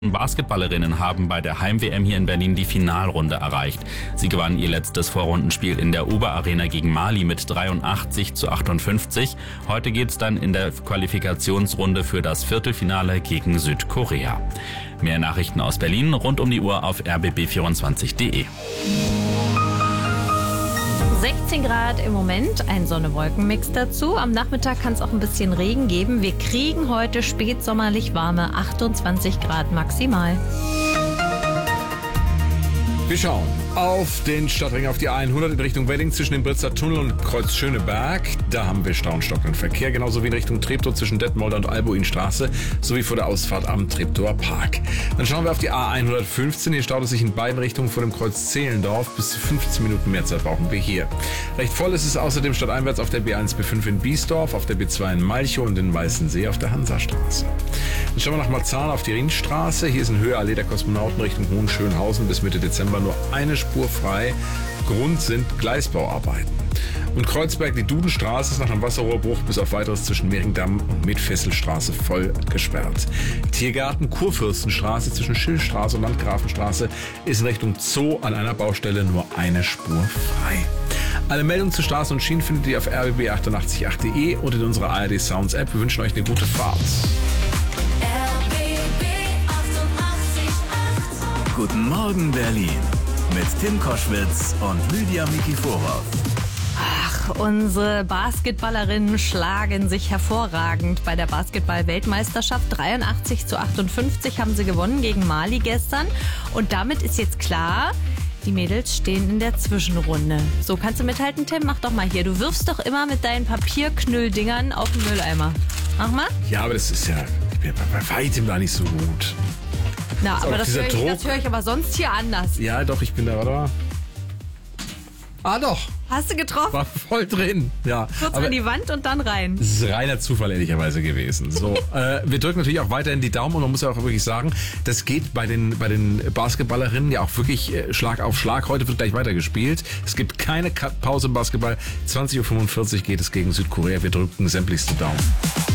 Basketballerinnen haben bei der Heim-WM hier in Berlin die Finalrunde erreicht. Sie gewannen ihr letztes Vorrundenspiel in der Uber-Arena gegen Mali mit 83-58. Heute geht's dann in der Qualifikationsrunde für das Viertelfinale gegen Südkorea. Mehr Nachrichten aus Berlin rund um die Uhr auf rbb24.de. 16 Grad im Moment, ein Sonne-Wolken-Mix dazu. Am Nachmittag kann es auch ein bisschen Regen geben. Wir kriegen heute spätsommerlich warme 28 Grad maximal. Wir schauen auf den Stadtring, auf die A100 in Richtung Wedding zwischen dem Britzer Tunnel und Kreuz Schöneberg. Da haben wir stockenden Verkehr, genauso wie in Richtung Treptow zwischen Detmolder und Albuinstraße sowie vor der Ausfahrt am Treptower Park. Dann schauen wir auf die A115. Hier staut es sich in beiden Richtungen vor dem Kreuz Zehlendorf. Bis zu 15 Minuten mehr Zeit brauchen wir hier. Recht voll ist es außerdem stadteinwärts auf der B1, B5 in Biesdorf, auf der B2 in Malchow und in Weißensee auf der Hansastraße. Dann schauen wir nach Marzahn auf die Ringstraße. Hier ist in Höhe Allee der Kosmonauten Richtung Hohenschönhausen bis Mitte Dezember nur eine Spur frei. Grund sind Gleisbauarbeiten. Und Kreuzberg, die Dudenstraße, ist nach einem Wasserrohrbruch bis auf weiteres zwischen Mehringdamm und Mitfesselstraße voll gesperrt. Tiergarten Kurfürstenstraße zwischen Schillstraße und Landgrafenstraße ist in Richtung Zoo an einer Baustelle nur eine Spur frei. Alle Meldungen zu Straßen und Schienen findet ihr auf rbb888.de und in unserer ARD Sounds App. Wir wünschen euch eine gute Fahrt. Guten Morgen Berlin mit Tim Koschwitz und Lydia Mikiforov. Ach, unsere Basketballerinnen schlagen sich hervorragend bei der Basketball-Weltmeisterschaft. 83-58 haben sie gewonnen gegen Mali gestern. Und damit ist jetzt klar, die Mädels stehen in der Zwischenrunde. So, kannst du mithalten, Tim? Mach doch mal hier. Du wirfst doch immer mit deinen Papierknülldingern auf den Mülleimer. Mach mal. Ja, aber das ist ja bei weitem gar nicht so gut. Na, aber das höre ich aber sonst hier anders. Ja, doch, ich bin da, warte mal. Ah, doch. Hast du getroffen? War voll drin, ja. Kurz an die Wand und dann rein. Das ist reiner Zufall ehrlicherweise gewesen. So, wir drücken natürlich auch weiterhin die Daumen und man muss ja auch wirklich sagen, das geht bei den Basketballerinnen ja auch wirklich Schlag auf Schlag. Heute wird gleich weitergespielt. Es gibt keine Pause im Basketball. 20:45 Uhr geht es gegen Südkorea. Wir drücken sämtlichste Daumen.